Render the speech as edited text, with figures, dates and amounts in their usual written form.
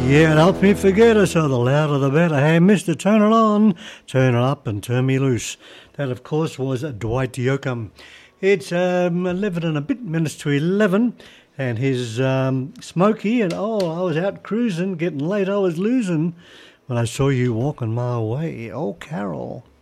Yeah, it helps me forget it, so the louder the better. Hey, mister, turn it on, turn it up and turn me loose. That, of course, was Dwight Yoakam. It's 11 and a bit minutes to 11, and his Smokey, and I was out cruising, getting late, I was losing when I saw you walking my way. Oh, Carol.